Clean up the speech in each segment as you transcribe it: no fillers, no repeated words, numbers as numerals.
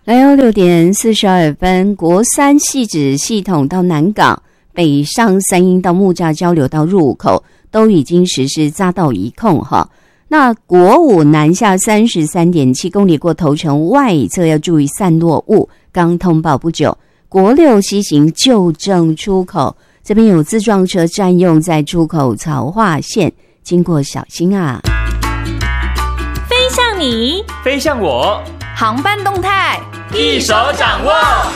来哦，6:42，国三汐止系统到南港、北上三鶯到木栅交流道入口都已经实施匝道移控哈。那国五南下33.7公里过头城外侧要注意散落物，刚通报不久。国六西行旧正出口这边有自撞车占用在出口槽化线，经过小心啊。 飞向你， 飞向我， 航班动态一手掌握。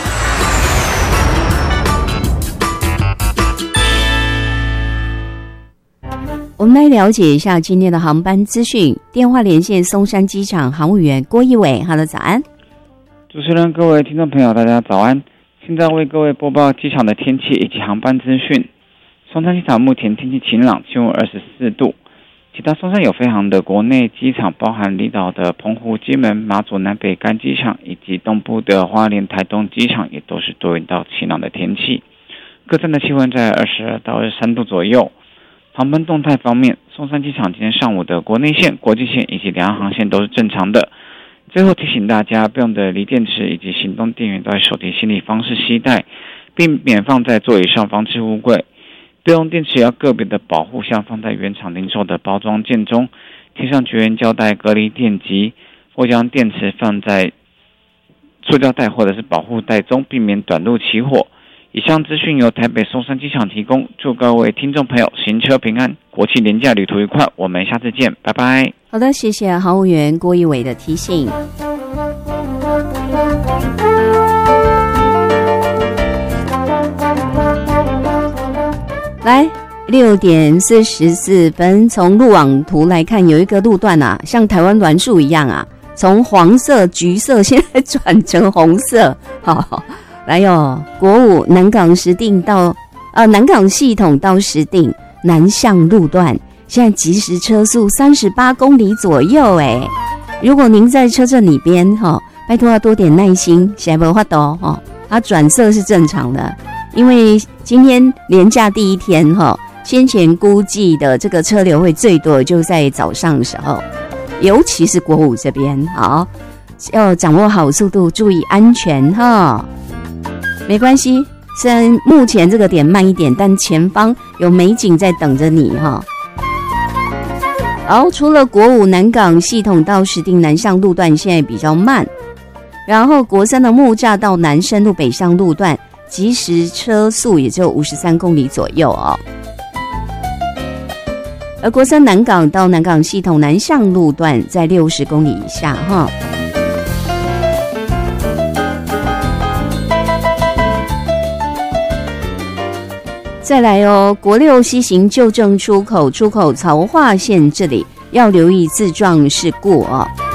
我们来了解一下今天的航班资讯。电话连线松山机场航务员郭一伟。Hello， 早安。 主持人，各位听众朋友，大家早安。现在为各位播报机场的天气以及航班资讯。松山机场目前天气晴朗，气温24度。其他松山有飞航的国内机场，包含离岛的澎湖、金门、马祖、南北干机场，以及东部的花莲、台东机场，也都是多云到晴朗的天气。各站的气温在22到23度左右。航班动态方面，松山机场今天上午的国内线、国际线以及两岸航线都是正常的。最后提醒大家，备用的锂电池以及行动电源都在手提行李方式携带，避免放在座椅上，防止误柜。备用电池要个别的保护箱放在原厂零售的包装件中，贴上绝缘胶带隔离电极，或将电池放在塑胶袋或者是保护袋中，避免短路起火。以上资讯由台北松山机场提供，祝各位听众朋友行车平安，国庆连假旅途愉快，我们下次见，拜拜。 好的，谢谢航务员郭一伟的提醒。来，6:44，从路网图来看，有一个路段啊，像台湾栾树一样啊，从黄色、橘色现在转成红色。好，来哟，国五南港石碇到南港系统到石碇南向路段，现在即时车速38公里左右哎。如果您在车阵里边拜托要多点耐心，现在没办法它转色是正常的。因为今天连假第一天先前估计的这个车流会最多就在早上的时候，尤其是国五这边，好，要掌握好速度，注意安全没关系，虽然目前这个点慢一点，但前方有美景在等着你好，除了国五南港系统到石碇南向路段现在比较慢，然后国三的木栅到南深路北向路段即时车速也只有53公里左右而国三南港到南港系统南向路段在60公里以下再来国六西行旧正出口槽化线这里要留意自撞事故